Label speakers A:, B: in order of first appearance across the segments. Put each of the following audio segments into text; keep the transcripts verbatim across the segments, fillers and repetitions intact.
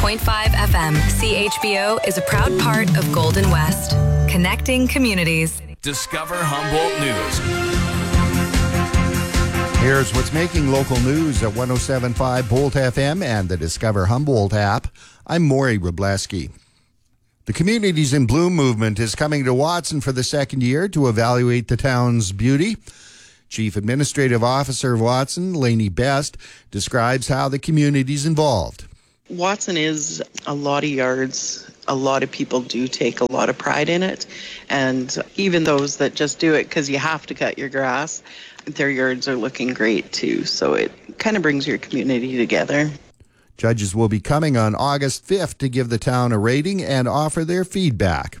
A: point five F M. C H B O is a proud part of Golden West. Connecting communities.
B: Discover Humboldt News.
C: Here's what's making local news at one oh seven point five Bolt F M and the Discover Humboldt app. I'm Maury Wrobleski. The Communities in Bloom movement is coming to Watson for the second year to evaluate the town's beauty. Chief Administrative Officer of Watson, Lainey Best, describes how the community's involved.
D: Watson is a lot of yards. A lot of people do take a lot of pride in it. And even those that just do it because you have to cut your grass, their yards are looking great too. So it kind of brings your community together.
C: Judges will be coming on August fifth to give the town a rating and offer their feedback.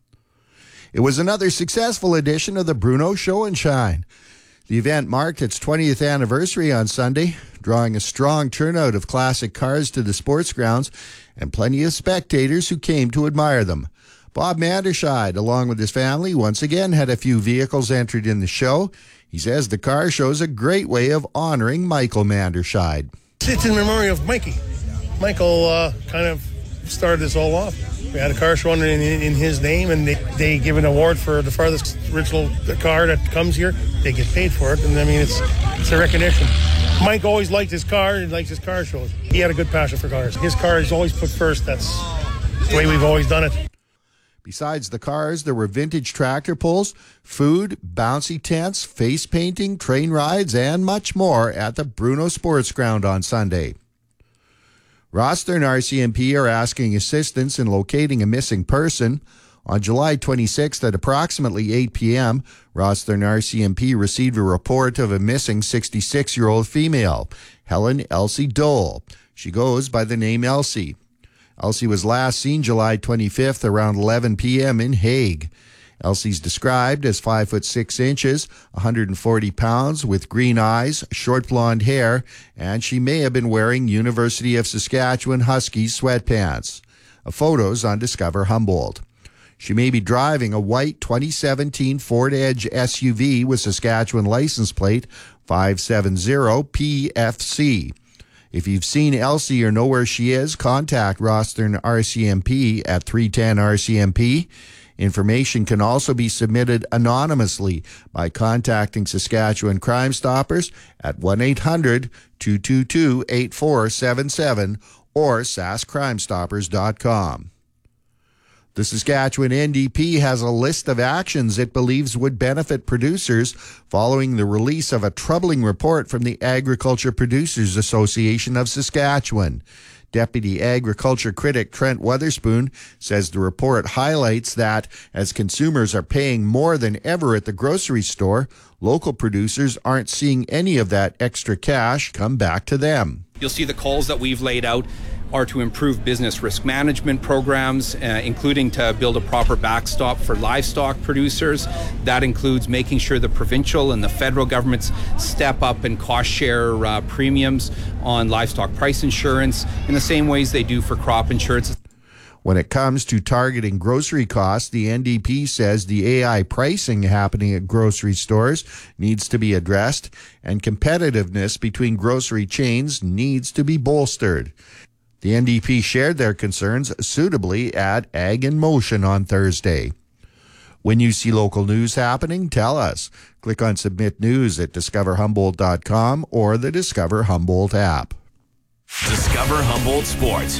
C: It was another successful edition of the Bruno Show and Shine. The event marked its twentieth anniversary on Sunday, drawing a strong turnout of classic cars to the sports grounds and plenty of spectators who came to admire them. Bob Manderscheid, along with his family, once again had a few vehicles entered in the show. He says the car show's a great way of honoring Michael Manderscheid.
E: It's in memory of Mikey. Michael uh, kind of started this all off. We had a car show in, in, in his name, and they, they give an award for the farthest original car that comes here. They get paid for it, and I mean, it's it's a recognition. Mike always liked his car and likes his car shows. He had a good passion for cars. His car is always put first. That's the way we've always done it.
C: Besides the cars, there were vintage tractor pulls, food, bouncy tents, face painting, train rides, and much more at the Bruno Sports Ground on Sunday. Rosthern R C M P are asking assistance in locating a missing person. On July twenty-sixth at approximately eight p.m., Rosthern R C M P received a report of a missing sixty-six-year-old female, Helen Elsie Dole. She goes by the name Elsie. Elsie was last seen July twenty-fifth around eleven p.m. in Hague. Elsie's described as five foot six inches, one hundred forty pounds, with green eyes, short blonde hair, and she may have been wearing University of Saskatchewan Huskies sweatpants. A photo's on Discover Humboldt. She may be driving a white twenty seventeen Ford Edge S U V with Saskatchewan license plate five seven zero P F C. If you've seen Elsie or know where she is, contact Rosthern R C M P at three ten R C M P. Information can also be submitted anonymously by contacting Saskatchewan Crime Stoppers at one eight hundred two two two eight four seven seven or sask crime stoppers dot com. The Saskatchewan N D P has a list of actions it believes would benefit producers following the release of a troubling report from the Agriculture Producers Association of Saskatchewan. Deputy Agriculture critic Trent Weatherspoon says the report highlights that as consumers are paying more than ever at the grocery store, local producers aren't seeing any of that extra cash come back to them.
F: You'll see the calls that we've laid out are to improve business risk management programs, uh, including to build a proper backstop for livestock producers. That includes making sure the provincial and the federal governments step up and cost share uh, premiums on livestock price insurance in the same ways they do for crop insurance.
C: When it comes to targeting grocery costs, the N D P says the A I pricing happening at grocery stores needs to be addressed, and competitiveness between grocery chains needs to be bolstered. The N D P shared their concerns suitably at Ag in Motion on Thursday. When you see local news happening, tell us. Click on Submit News at discover humboldt dot com or the Discover Humboldt app.
B: Discover Humboldt Sports.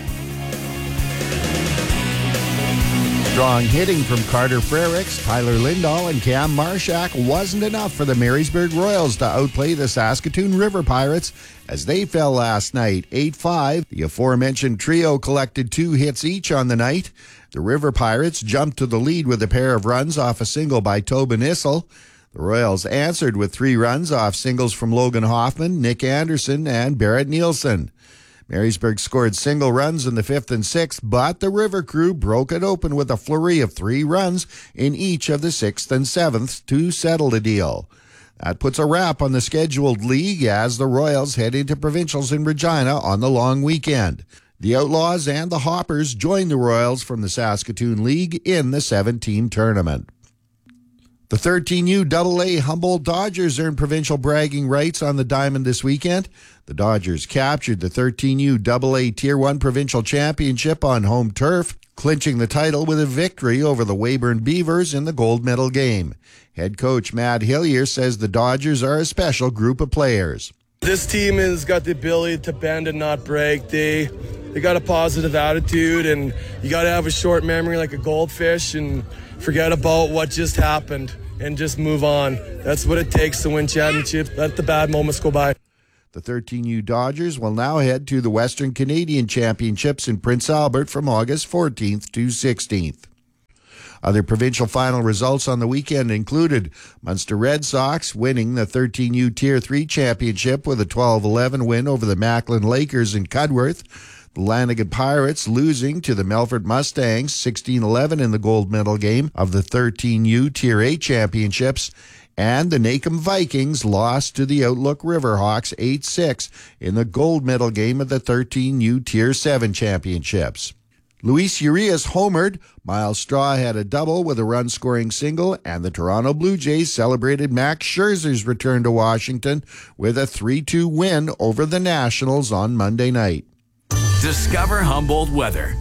C: Strong hitting from Carter Frericks, Tyler Lindahl, and Cam Marshak wasn't enough for the Marysburg Royals to outplay the Saskatoon River Pirates as they fell last night eight five. The aforementioned trio collected two hits each on the night. The River Pirates jumped to the lead with a pair of runs off a single by Tobin Issel. The Royals answered with three runs off singles from Logan Hoffman, Nick Anderson, and Barrett Nielsen. Marysburg scored single runs in the fifth and sixth, but the River crew broke it open with a flurry of three runs in each of the sixth and seventh to settle the deal. That puts a wrap on the scheduled league as the Royals head into provincials in Regina on the long weekend. The Outlaws and the Hoppers join the Royals from the Saskatoon League in the seven-team tournament. The thirteen U double A Humboldt Dodgers earned provincial bragging rights on the diamond this weekend. The Dodgers captured the thirteen U double A Tier one provincial championship on home turf, clinching the title with a victory over the Weyburn Beavers in the gold medal game. Head coach Matt Hillier says the Dodgers are a special group of players.
G: This team has got the ability to bend and not break. They they got a positive attitude, and you got to have a short memory like a goldfish and forget about what just happened and just move on. That's what it takes to win championships. Let the bad moments go by.
C: The thirteen U Dodgers will now head to the Western Canadian Championships in Prince Albert from August fourteenth to sixteenth. Other provincial final results on the weekend included Munster Red Sox winning the thirteen U Tier three Championship with a twelve eleven win over the Macklin Lakers in Cudworth. The Lanigan Pirates losing to the Melfort Mustangs sixteen eleven in the gold medal game of the thirteen U Tier eight Championships. And the Nacum Vikings lost to the Outlook Riverhawks eight six in the gold medal game of the thirteen U Tier seven Championships. Luis Urias homered, Miles Straw had a double with a run-scoring single, and the Toronto Blue Jays celebrated Max Scherzer's return to Washington with a three two win over the Nationals on Monday night.
B: Discover Humboldt weather.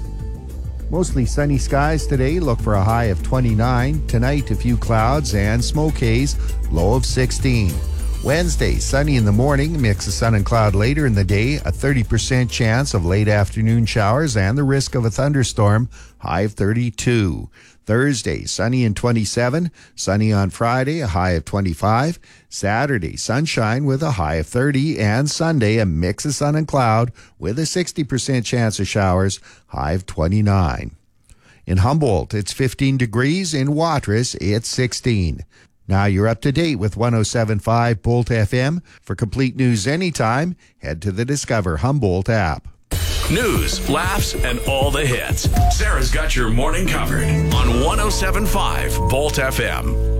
C: Mostly sunny skies today. Look for a high of twenty-nine. Tonight, a few clouds and smoke haze, low of sixteen. Wednesday, sunny in the morning, mix of sun and cloud later in the day, a thirty percent chance of late afternoon showers and the risk of a thunderstorm, high of thirty-two. Thursday, sunny and twenty-seven. Sunny on Friday, a high of twenty-five. Saturday, sunshine with a high of thirty. And Sunday, a mix of sun and cloud with a sixty percent chance of showers, high of twenty-nine. In Humboldt, it's fifteen degrees. In Watrous, it's sixteen. Now you're up to date with one oh seven point five Bolt F M. For complete news anytime, head to the Discover Humboldt app.
B: News, laughs, and all the hits. Sarah's got your morning covered on one oh seven point five Bolt F M.